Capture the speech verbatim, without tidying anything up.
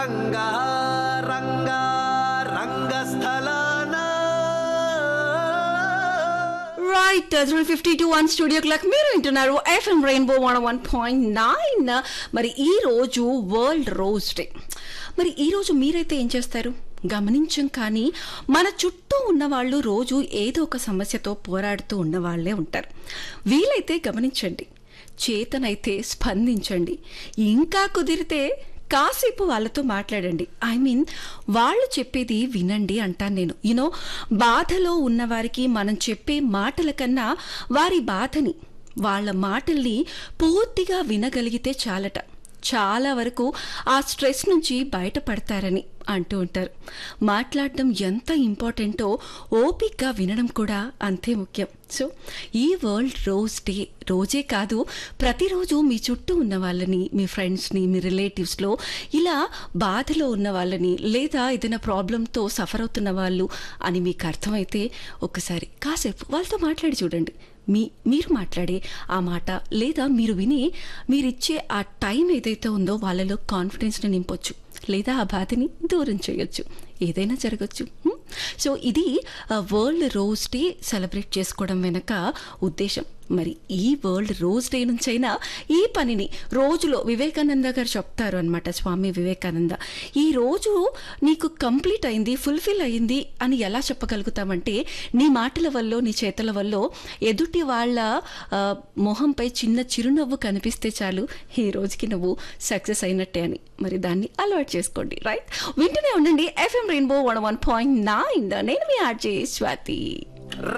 Ranga Ranga రంగస్థలాన right three fifty to one studio clock మీరు వింటున్నారు FM rainbow one one point nine. మరి ఈ రోజు వరల్డ్ రోజ్ డే. మరి ఈరోజు మీరైతే ఏం చేస్తారు గమనించం, కానీ మన చుట్టూ ఉన్న వాళ్ళు రోజు ఏదో ఒక సమస్యతో పోరాడుతూ ఉన్న వాళ్ళే ఉంటారు. వీలైతే గమనించండి, చేతనైతే స్పందించండి, ఇంకా కుదిరితే కాసేపు వాళ్ళతో మాట్లాడండి. ఐ మీన్ వాళ్ళు చెప్పేది వినండి అంటాను నేను. యూనో బాధలో ఉన్నవారికి మనం చెప్పే మాటల కన్నా వారి బాధని, వాళ్ళ మాటల్ని పూర్తిగా వినగలిగితే చాలట. చాలా వరకు ఆ స్ట్రెస్ నుంచి బయటపడతారని అంటూ ఉంటారు. మాట్లాడడం ఎంత ఇంపార్టెంటో ఓపికగా వినడం కూడా అంతే ముఖ్యం. సో ఈ వరల్డ్ రోజ్ డే రోజే కాదు, ప్రతిరోజు మీ చుట్టూ ఉన్న వాళ్ళని, మీ ఫ్రెండ్స్ని, మీ రిలేటివ్స్లో ఇలా బాధలో ఉన్న వాళ్ళని లేదా ఏదైనా ప్రాబ్లంతో సఫర్ అవుతున్న వాళ్ళు అని మీకు అర్థమైతే ఒకసారి కాసేపు వాళ్ళతో మాట్లాడి చూడండి. మీ మీరు మాట్లాడే ఆ మాట లేదా మీరు విని మీరిచ్చే ఆ టైం ఏదైతే ఉందో వాళ్ళలో కాన్ఫిడెన్స్ని నింపొచ్చు, లేదా ఆ బాధని దూరం చేయొచ్చు, ఏదైనా జరగచ్చు. సో ఇది వరల్డ్ రోజ్ డే సెలబ్రేట్ చేసుకోవడం వెనక ఉద్దేశం. మరి ఈ వరల్డ్ రోజ్ డే నుంచైనా ఈ పనిని రోజులో వివేకానంద గారు చెప్తారు అనమాట, స్వామి వివేకానంద, ఈ రోజు నీకు కంప్లీట్ అయింది, ఫుల్ఫిల్ అయింది అని ఎలా చెప్పగలుగుతామంటే నీ మాటల వల్ల, నీ చేతల వల్ల ఎదుటి వాళ్ళ మొహంపై చిన్న చిరునవ్వు కనిపిస్తే చాలు, ఈ రోజుకి నువ్వు సక్సెస్ అయినట్టే అని. మరి దాన్ని అలవాటు చేసుకోండి. రైట్, వింటూనే ఉండండి FM rainbow one one point nine. నేను మీ ఆర్జే స్వాతి.